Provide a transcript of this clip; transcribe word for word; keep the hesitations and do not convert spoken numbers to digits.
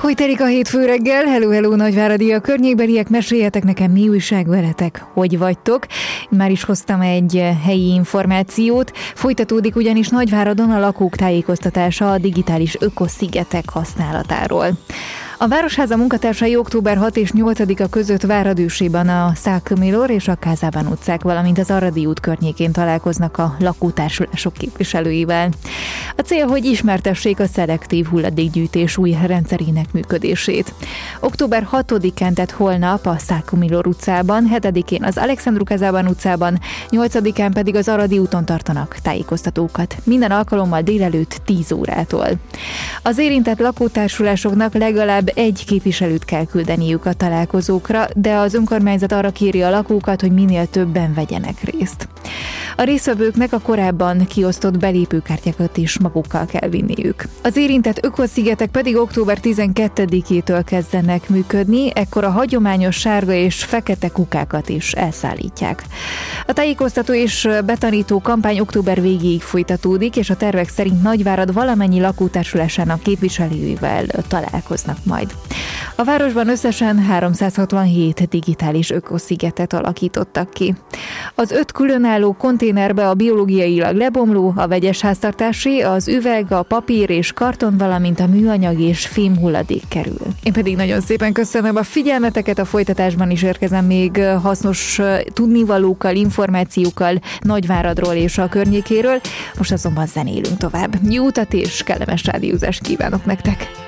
Folytatódik a hétfő reggel, hello, hello Nagyváradi, a környékbeliek, meséljetek nekem, mi újság veletek, hogy vagytok. Már is hoztam egy helyi információt, folytatódik ugyanis Nagyváradon a lakók tájékoztatása a digitális ökoszigetek használatáról. A Városháza munkatársai október hatodika és nyolcadika között Várad-Ősében a Szák-Milor és a Kázában utcák, valamint az Aradi út környékén találkoznak a lakótársulások képviselőivel. A cél, hogy ismertessék a szelektív hulladékgyűjtés új rendszerének működését. október hatodikán, tehát holnap a Szák-Milor utcában, hetedikén az Alexandru Kázában utcában, nyolcadikán pedig az Aradi úton tartanak tájékoztatókat. Minden alkalommal délelőtt tíz órától. Az érintett lakótársulásoknak legalább egy képviselőt kell küldeniük a találkozókra, de az önkormányzat arra kéri a lakókat, hogy minél többen vegyenek részt. A résztvevőknek a korábban kiosztott belépőkártyákat is magukkal kell vinniük. Az érintett ökoszigetek pedig október tizenkettedikétől kezdenek működni, ekkor a hagyományos sárga és fekete kukákat is elszállítják. A tájékoztató és betanító kampány október végéig folytatódik, és a tervek szerint Nagyvárad valamennyi lakótársulásának képviselőivel találkoznak majd. A városban összesen háromszázhatvanhét digitális ökoszigetet alakítottak ki. Az öt különálló konténerbe a biológiailag lebomló, a vegyes háztartási, az üveg, a papír és karton, valamint a műanyag és fém hulladék kerül. Én pedig nagyon szépen köszönöm a figyelmeteket, a folytatásban is érkezem még hasznos tudnivalókkal, információkkal Nagyváradról és a környékéről. Most azonban zenélünk tovább. Jó utat és kellemes rádiózást kívánok nektek!